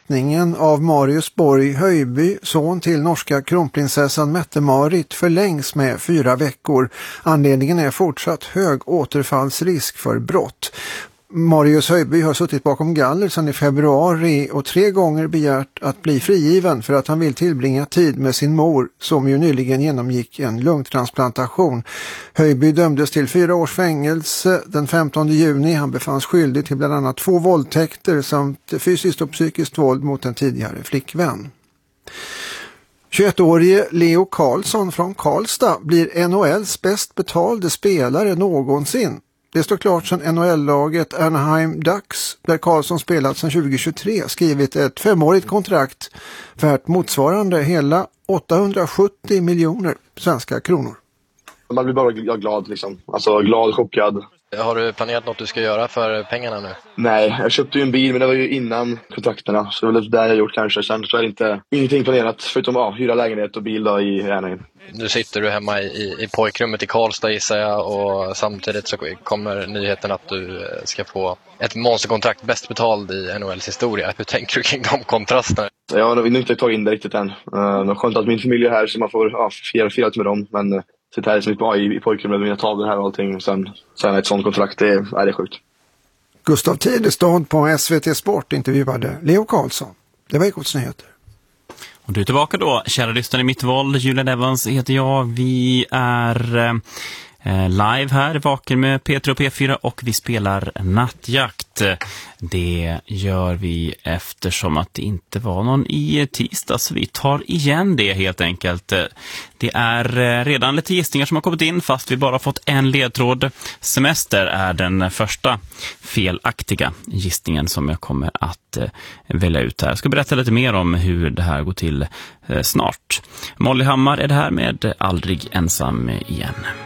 beskattningen av Marius Borg Höjby, son till norska kronprinsessan Mette-Marit, förlängs med 4 veckor. Anledningen är fortsatt hög återfallsrisk för brott. Marius Höjby har suttit bakom galler sedan i februari och 3 gånger begärt att bli frigiven för att han vill tillbringa tid med sin mor som ju nyligen genomgick en lungtransplantation. Höjby dömdes till 4 års fängelse den 15 juni. Han befanns skyldig till bland annat 2 våldtäkter samt fysiskt och psykiskt våld mot en tidigare flickvän. 21-årige Leo Karlsson från Karlstad blir NHLs bäst betalde spelare någonsin. Det står klart sedan NHL-laget Anaheim Ducks, där Karlsson spelat sedan 2023, skrivit ett 5-årigt kontrakt värt motsvarande hela 870 miljoner svenska kronor. Man blir bara glad liksom. Alltså glad, chockad. Har du planerat något du ska göra för pengarna nu? Nej, jag köpte ju en bil men det var ju innan kontrakterna. Så det var det jag gjort kanske. Sen så är det ingenting planerat förutom hyra lägenhet och bil då i Anaheim. Nu sitter du hemma i pojkrummet i Karlstad gissar jag, och samtidigt så kommer nyheten att du ska få ett monsterkontrakt bäst betald i NHLs historia. Hur tänker du kring de kontrasterna? Jag har inte tagit in det riktigt än. Det är skönt att min familj är här så man får fira med dem. Men sitta här så mycket i pojkrummet med mina tavlor här och allting. Sen ett sånt kontrakt, det är sjukt. Gustav Tidestad på SVT Sport intervjuade Leo Karlsson. Det var Ekots nyheter. Och du är tillbaka då, kära lyssnare i Mittvåld. Julian Evans heter jag. Vi är live här, vaken med P3 och P4 och vi spelar nattjakt. Det gör vi eftersom att det inte var någon i tisdag, så vi tar igen det helt enkelt. Det är redan lite gissningar som har kommit in fast vi bara fått en ledtråd. Semester är den första felaktiga gissningen som jag kommer att välja ut här. Jag ska berätta lite mer om hur det här går till snart. Molly Hammar är det här med Aldrig ensam igen.